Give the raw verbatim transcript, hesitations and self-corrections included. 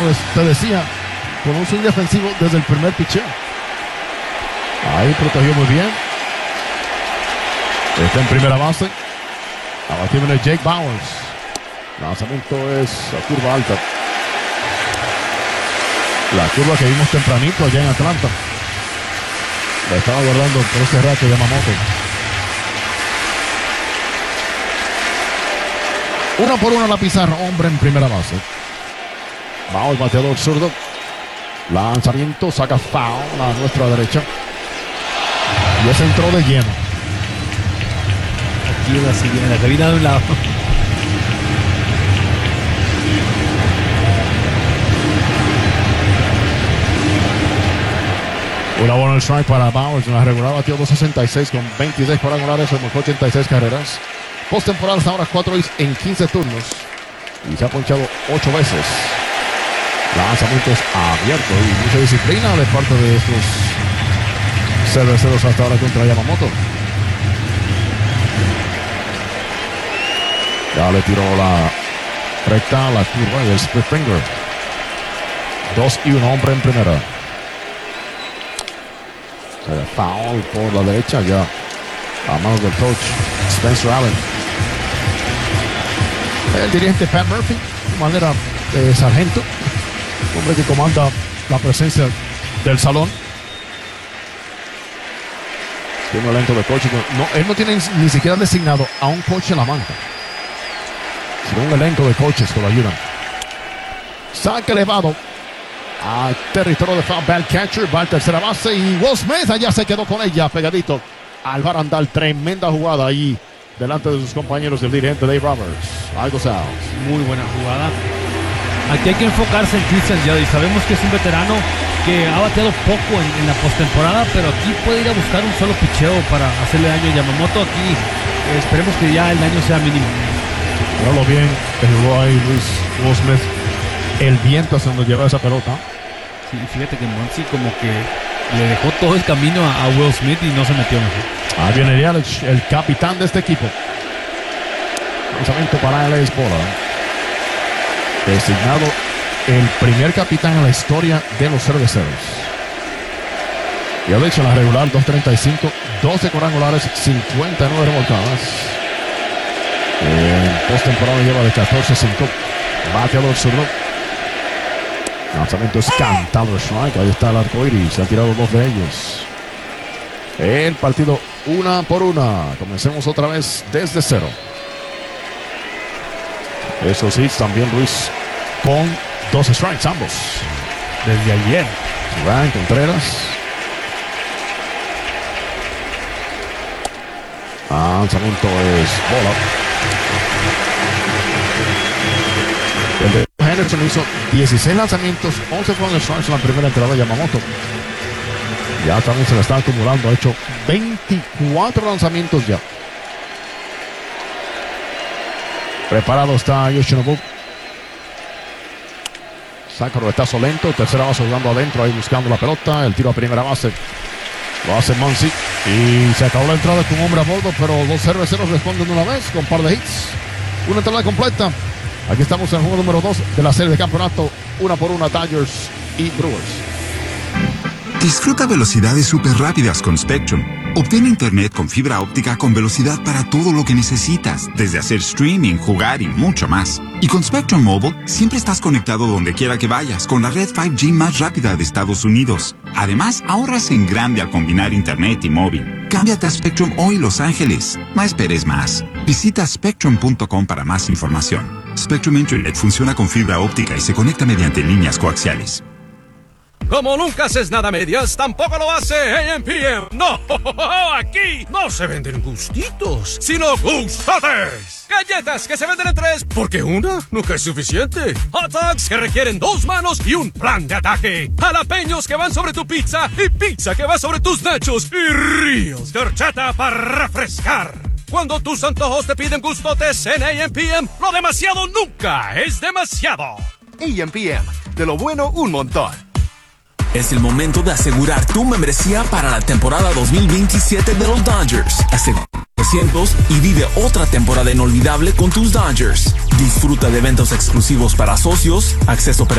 te decía, con un swing defensivo desde el primer picheo. Ahí protegió muy bien. Está en primera base. Abajo viene Jake Bauers. Lanzamiento es a curva alta. La curva que vimos tempranito allá en Atlanta. La estaba guardando por ese rato Yamamoto. Una por una la pizarra. Hombre en primera base. Va el bateador zurdo. Lanzamiento. Saca foul a nuestra derecha. Y ese entró de lleno. Aquí la siguiente. La cabina de un lado. Una buena strike para Bauers. En la regular batió dos sesenta y seis con veintiséis cuadrangulares, remolcó ochenta y seis carreras. Postemporada hasta ahora cuatro hits en quince turnos. Y se ha ponchado ocho veces. Lanzamientos abiertos y mucha disciplina de parte de estos cerveceros hasta ahora contra Yamamoto. Ya le tiró la recta, la curva y el split finger. Dos y un hombre en primera. Foul por la derecha ya a manos del coach Spencer Allen. El dirigente Pat Murphy, de manera de sargento, hombre que comanda la presencia del salón. Tiene un elenco de coaches. No, él no tiene ni siquiera designado a un coach en la banca, sino un elenco de coaches que lo ayudan. Saque elevado a territorio de foul, ball catcher, va a tercera base y Will Smith allá se quedó con ella pegadito al barandal. Tremenda jugada ahí delante de sus compañeros del dirigente Dave Roberts. Algo Sounds. Muy buena jugada. Aquí hay que enfocarse en Christian Yelich. Sabemos que es un veterano que ha bateado poco en, en la postemporada, pero aquí puede ir a buscar un solo picheo para hacerle daño a Yamamoto. Aquí eh, esperemos que ya el daño sea mínimo. Míralo bien, que jugó ahí Luis Will Smith. El viento hacia donde lleva esa pelota. Sí, fíjate que Monsi como que le dejó todo el camino a, a Will Smith y no se metió mejor. Ahí viene Yelich, el capitán de este equipo. Lanzamiento para L A Bola. Designado el primer capitán en la historia de los cerveceros. Yelich en la regular dos treinta y cinco, doce cuadrangulares, cincuenta y nueve remolcadas. En postemporada lleva de catorce cinco. Bateador zurdo. Lanzamiento es cantado strike. Ahí está el arco iris. Se ha tirado dos de ellos. El partido una por una. Comencemos otra vez desde cero. Esos hits también Luis con dos strikes ambos. Desde ayer. Ryan Contreras. Lanzamiento es bola. El de Henderson hizo dieciséis lanzamientos, once fueron strikes en la primera entrada de Yamamoto. Ya también se le está acumulando, ha hecho veinticuatro lanzamientos ya. Preparado está Yoshinobu. Saca roletazo lento, tercera base jugando adentro, ahí buscando la pelota, el tiro a primera base. Lo hace Muncy y se acabó la entrada con un hombre a bordo, pero los cerveceros responden una vez con un par de hits. Una entrada completa. Aquí estamos en el juego número dos de la serie de campeonato, una por una, Dodgers y Brewers. Disfruta velocidades súper rápidas con Spectrum. Obtén internet con fibra óptica con velocidad para todo lo que necesitas, desde hacer streaming, jugar y mucho más. Y con Spectrum Mobile, siempre estás conectado donde quiera que vayas con la red cinco G más rápida de Estados Unidos. Además, ahorras en grande al combinar internet y móvil. Cámbiate a Spectrum hoy, Los Ángeles. No esperes más. Visita spectrum punto com para más información. Spectrum Internet funciona con fibra óptica y se conecta mediante líneas coaxiales. Como nunca haces nada a medias, tampoco lo hace A M P M. No, aquí no se venden gustitos, sino gustotes. Galletas que se venden en tres, porque una nunca es suficiente. Hot dogs que requieren dos manos y un plan de ataque. Jalapeños que van sobre tu pizza y pizza que va sobre tus nachos. Y ríos de horchata para refrescar. Cuando tus antojos te piden gustotes en A M P M, lo demasiado nunca es demasiado. A M P M, de lo bueno un montón. Es el momento de asegurar tu membresía para la temporada dos mil veintisiete de los Dodgers. Asegura trescientos y vive otra temporada inolvidable con tus Dodgers. Disfruta de eventos exclusivos para socios, acceso